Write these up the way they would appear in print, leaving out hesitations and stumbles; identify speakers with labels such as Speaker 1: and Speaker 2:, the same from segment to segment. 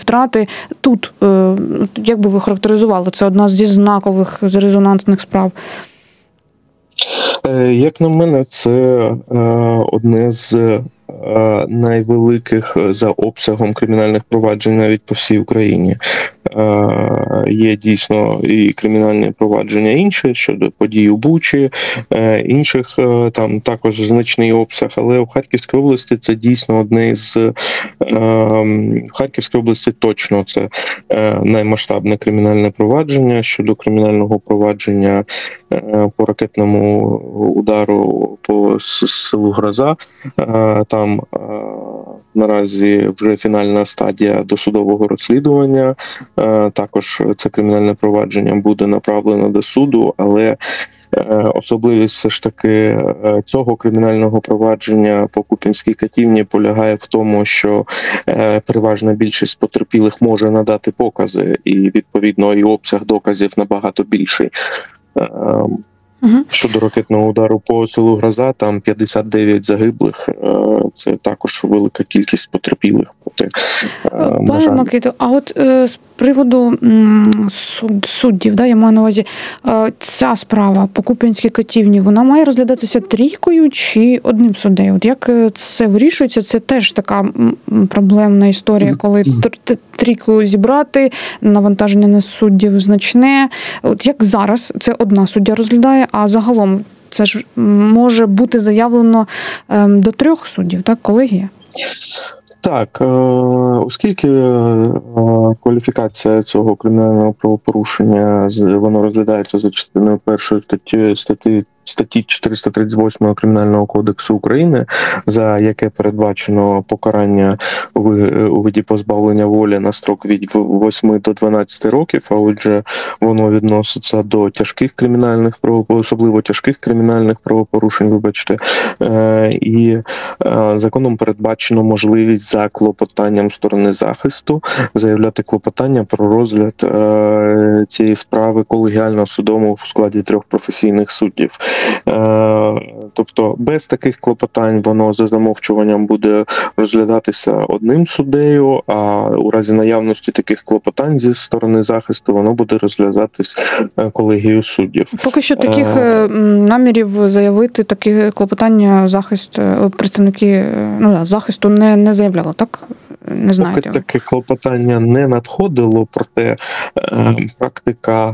Speaker 1: втрати. Тут, як би ви характеризували, це одна зі знакових, з резонансних справ?
Speaker 2: Як на мене, це одне з найвеликих за обсягом кримінальних проваджень навіть по всій Україні. Є дійсно і кримінальні провадження інші щодо подій у Бучі, інших там також значний обсяг, але в Харківській області це дійсно одне з в Харківській області точно це наймасштабне кримінальне провадження щодо кримінального провадження по ракетному удару по селу Гроза. Там наразі вже фінальна стадія досудового розслідування. Також це кримінальне провадження буде направлено до суду, але особливість все ж таки цього кримінального провадження по Куп'янській катівні полягає в тому, що переважна більшість потерпілих може надати покази, і відповідно і обсяг доказів набагато більший. Щодо ракетного удару по селу Гроза, там 59 загиблих. Це також велика кількість потерпілих.
Speaker 1: Пане Микито, а от з приводу суддів, я маю на увазі, ця справа по Куп'янській катівні, вона має розглядатися трійкою чи одним суддею? От як це вирішується? Це теж така проблемна історія, коли трійку зібрати, навантаження на суддів значне. От як зараз це одна суддя розглядає, а загалом це ж може бути заявлено до 3 суддів, так, колегія?
Speaker 2: Так, оскільки кваліфікація цього кримінального правопорушення, воно розглядається за частиною 1 статті 438 Кримінального кодексу України, за яке передбачено покарання у виді позбавлення волі на строк від 8 до 12 років, а отже, воно відноситься до тяжких кримінальних особливо тяжких кримінальних правопорушень, і законом передбачено можливість за клопотанням сторони захисту заявляти клопотання про розгляд цієї справи колегіально судом в складі 3 професійних суддів. Тобто без таких клопотань воно за замовчуванням буде розглядатися одним суддею, а у разі наявності таких клопотань зі сторони захисту воно буде розглядатись колегією суддів.
Speaker 1: Поки що таких намірів заявити такі клопотання представники захисту не заявляли, так? Не знаєте.
Speaker 2: Поки таке клопотання не надходило, проте практика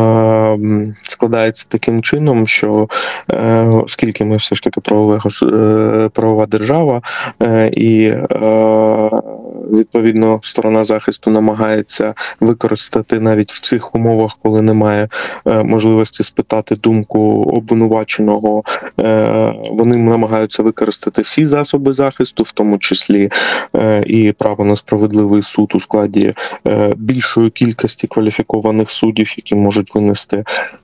Speaker 2: складається таким чином, що оскільки ми все ж таки правова держава, і відповідно сторона захисту намагається використати навіть в цих умовах, коли немає можливості спитати думку обвинуваченого, вони намагаються використати всі засоби захисту, в тому числі і право на справедливий суд у складі більшої кількості кваліфікованих суддів, які можуть винести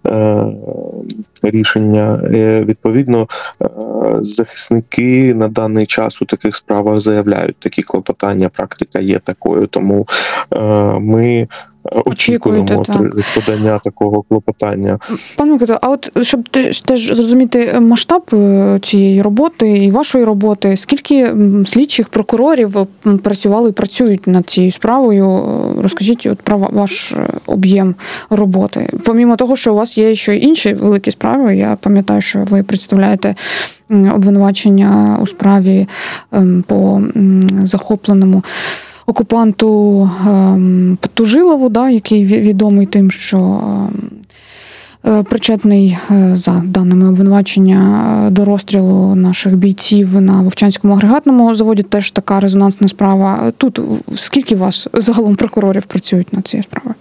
Speaker 2: рішення. Відповідно, захисники на даний час у таких справах заявляють такі клопотання, практика є такою, тому ми очікуємо подання такого клопотання.
Speaker 1: Пане Микито, а от щоб теж зрозуміти масштаб цієї роботи і вашої роботи, скільки слідчих прокурорів працювали і працюють над цією справою? Розкажіть про ваш об'єм роботи. Помімо того, що у вас є ще інші великі справи, я пам'ятаю, що ви представляєте обвинувачення у справі по захопленому окупанту Тужилову, який відомий тим, що причетний, за даними обвинувачення, до розстрілу наших бійців на Вовчанському агрегатному заводі. Теж така резонансна справа. Тут скільки вас загалом прокурорів працюють над цією справою?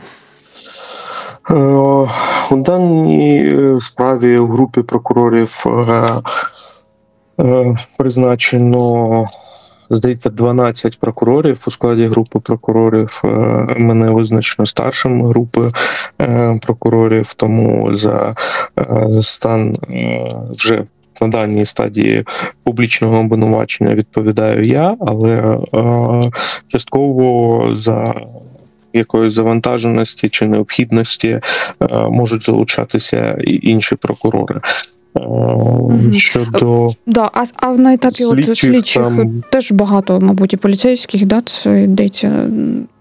Speaker 2: У даній справі у групі прокурорів призначено, здається, 12 прокурорів. У складі групи прокурорів мене визначено старшим групи прокурорів, тому за стан вже на даній стадії публічного обвинувачення відповідаю я, але частково за якоїсь завантаженості чи необхідності можуть залучатися і інші прокурори. Щодо
Speaker 1: а на етапі слідчих там теж багато, мабуть, і поліцейських, це йдеться